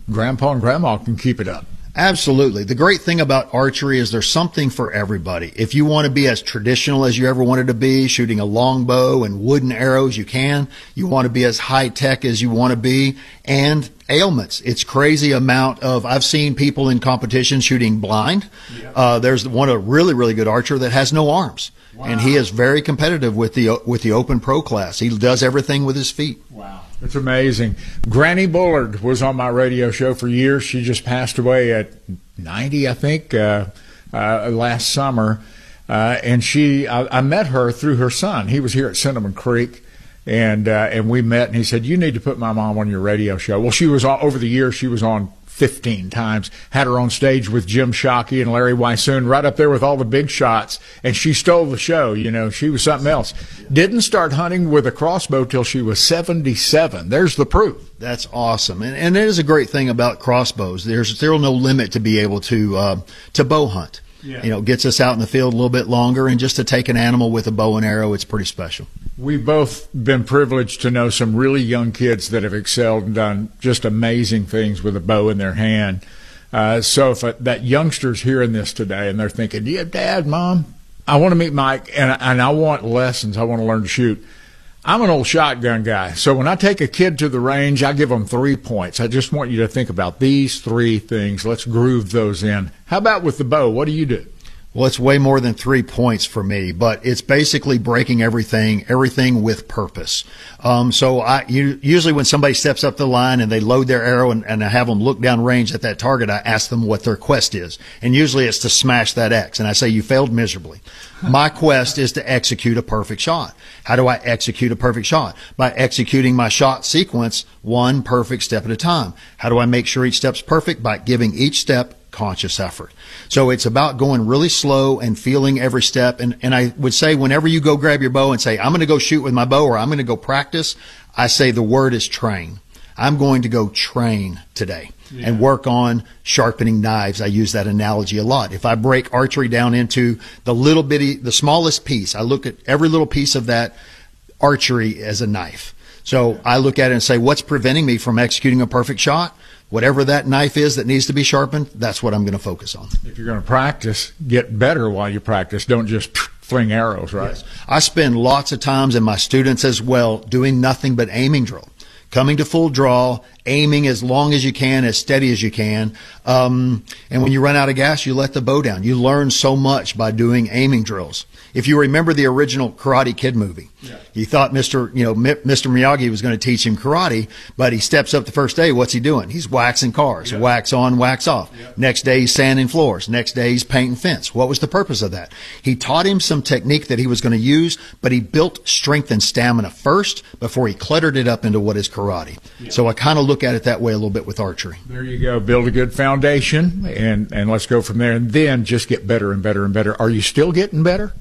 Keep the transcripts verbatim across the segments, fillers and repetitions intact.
grandpa and grandma can keep it up. Absolutely. The great thing about archery is there's something for everybody. If you want to be as traditional as you ever wanted to be, shooting a long bow and wooden arrows, you can. You want to be as high tech as you want to be, and ailments. It's crazy amount of, I've seen people in competition shooting blind. Yeah. Uh, there's one, a really, really good archer that has no arms. Wow. And he is very competitive with the, with the open pro class. He does everything with his feet. Wow. It's amazing. Granny Bullard was on my radio show for years. She just passed away at ninety, I think, uh, uh, last summer. Uh, and she, I, I met her through her son. He was here at Cinnamon Creek, and uh, and we met. And he said, "You need to put my mom on your radio show." Well, she was all, over the years. She was on fifteen times. Had her on stage with Jim Shockey and Larry Weissoon, right up there with all the big shots. And she stole the show. You know, she was something else. Didn't start hunting with a crossbow till she was seventy-seven. There's the proof. That's awesome. And, and it is a great thing about crossbows. There's still no limit to be able to, uh, to bow hunt. Yeah. You know, gets us out in the field a little bit longer, and just to take an animal with a bow and arrow, it's pretty special. We've both been privileged to know some really young kids that have excelled and done just amazing things with a bow in their hand. Uh, so if a, that youngster's hearing this today and they're thinking, yeah, Dad, Mom, I want to meet Mike, and, and I want lessons. I want to learn to shoot. I'm an old shotgun guy, so when I take a kid to the range, I give them three points. I just want you to think about these three things. Let's groove those in. How about with the bow? What do you do? Well, it's way more than three points for me, but it's basically breaking everything, everything with purpose. Um, so I you, usually when somebody steps up the line and they load their arrow and, and I have them look down range at that target, I ask them what their quest is. And usually it's to smash that X. And I say, you failed miserably. My quest is to execute a perfect shot. How do I execute a perfect shot? By executing my shot sequence one perfect step at a time. How do I make sure each step's perfect? By giving each step conscious effort. So it's about going really slow and feeling every step. And, and I would say whenever you go grab your bow and say, I'm going to go shoot with my bow, or I'm going to go practice, I say the word is train. I'm going to go train today. Yeah. And work on sharpening knives. I use that analogy a lot. If I break archery down into the little bitty, the smallest piece, I look at every little piece of that archery as a knife. So I look at it and say, what's preventing me from executing a perfect shot? Whatever that knife is that needs to be sharpened, that's what I'm going to focus on. If you're going to practice, get better while you practice. Don't just fling arrows, right? Yes. I spend lots of times, and my students as well, doing nothing but aiming drill. Coming to full draw, aiming as long as you can, as steady as you can. Um, and when you run out of gas, you let the bow down. You learn so much by doing aiming drills. If you remember the original Karate Kid movie, yeah. You thought Mister you know Mister Miyagi was going to teach him karate, but he steps up the first day. What's he doing? He's waxing cars, yeah. Wax on, wax off. Yeah. Next day he's sanding floors. Next day he's painting fence. What was the purpose of that? He taught him some technique that he was going to use, but he built strength and stamina first before he cluttered it up into what is karate. Yeah. So I kind of look at it that way a little bit with archery. There you go. Build a good foundation, and and let's go from there, and then just get better and better and better. Are you still getting better?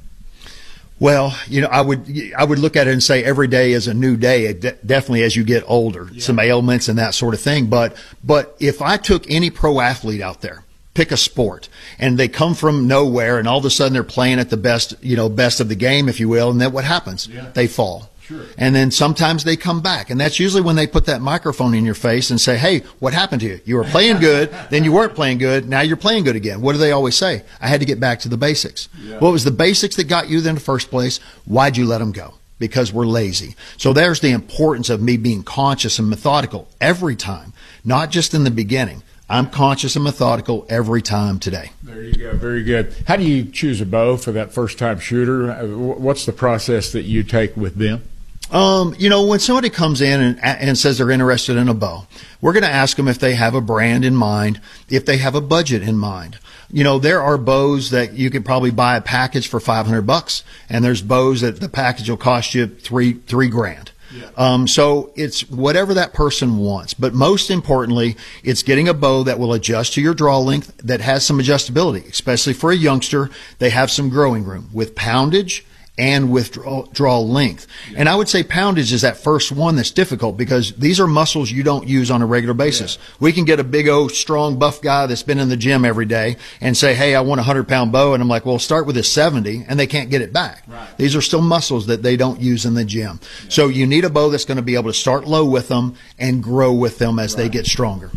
Well, you know, I would I would look at it and say every day is a new day. De- definitely as you get older, yeah. Some ailments and that sort of thing. But but if I took any pro athlete out there, pick a sport, and they come from nowhere, and all of a sudden they're playing at the best, you know, best of the game, if you will, and then what happens? Yeah. They fall. Sure. And then sometimes they come back, and that's usually when they put that microphone in your face and say, hey, what happened to you? You were playing good, then you weren't playing good, now you're playing good again. What do they always say? I had to get back to the basics. Yeah. What was the basics that got you there in the first place? Why'd you let them go? Because we're lazy. So there's the importance of me being conscious and methodical every time, not just in the beginning. I'm conscious and methodical every time today. There you go. Very good. How do you choose a bow for that first-time shooter? What's the process that you take with them? Um, you know, when somebody comes in and, and says they're interested in a bow, we're going to ask them if they have a brand in mind, if they have a budget in mind. You know, there are bows that you could probably buy a package for five hundred bucks, and there's bows that the package will cost you three, three grand. Yeah. Um, so it's whatever that person wants. But most importantly, it's getting a bow that will adjust to your draw length, that has some adjustability, especially for a youngster. They have some growing room with poundage and with draw, draw length. Yeah. And I would say poundage is that first one that's difficult, because these are muscles you don't use on a regular basis. Yeah. We can get a big old strong buff guy that's been in the gym every day and say, hey, I want a hundred pound bow. And I'm like, well, start with a seventy, and they can't get it back. Right. These are still muscles that they don't use in the gym. Yeah. So you need a bow that's going to be able to start low with them and grow with them as right. they get stronger.